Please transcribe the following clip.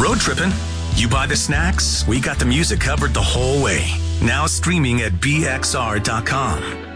Road tripping? You buy the snacks, we got the music covered the whole way. Now streaming at bxr.com.